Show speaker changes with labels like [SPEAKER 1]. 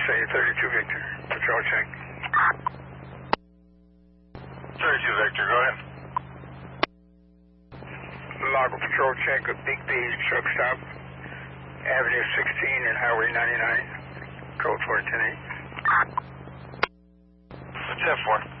[SPEAKER 1] USA 32 Victor, patrol check.
[SPEAKER 2] 32 Victor, go ahead.
[SPEAKER 1] Largo patrol check of Big B's truck stop, Avenue 16 and Highway 99, code 410-8.
[SPEAKER 2] 10-4.